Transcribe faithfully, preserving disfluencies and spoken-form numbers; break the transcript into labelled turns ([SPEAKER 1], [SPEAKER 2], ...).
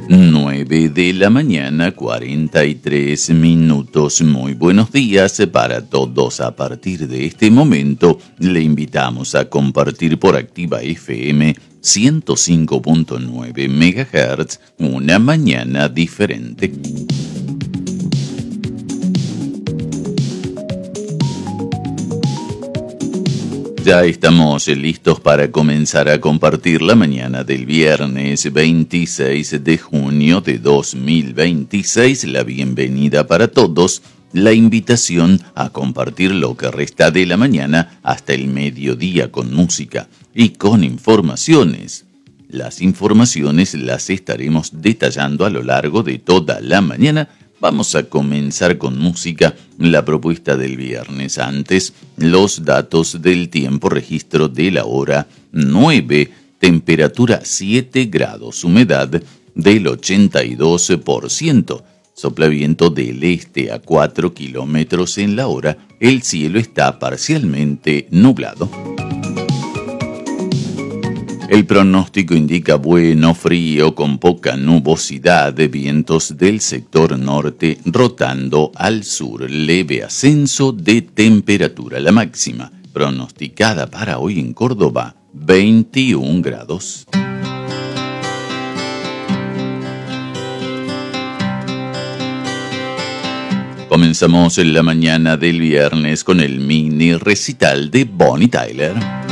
[SPEAKER 1] nueve de la mañana, cuarenta y tres minutos. Muy buenos días para todos. A partir de este momento, le invitamos a compartir por Activa F M ciento cinco punto nueve megahertz una mañana diferente. Ya estamos listos para comenzar a compartir la mañana del viernes veintiséis de junio de dos mil veintiséis. La bienvenida para todos, la invitación a compartir lo que resta de la mañana hasta el mediodía con música y con informaciones. Las informaciones las estaremos detallando a lo largo de toda la mañana. Vamos a comenzar con música, la propuesta del viernes. Antes, los datos del tiempo, registro de la hora nueve, temperatura siete grados, humedad del ochenta y dos por ciento, sopla viento del este a cuatro kilómetros en la hora, el cielo está parcialmente nublado. El pronóstico indica bueno, frío, con poca nubosidad, de vientos del sector norte rotando al sur, leve ascenso de temperatura. La máxima pronosticada para hoy en Córdoba, veintiún grados. Comenzamos en la mañana del viernes con el mini recital de Bonnie Tyler.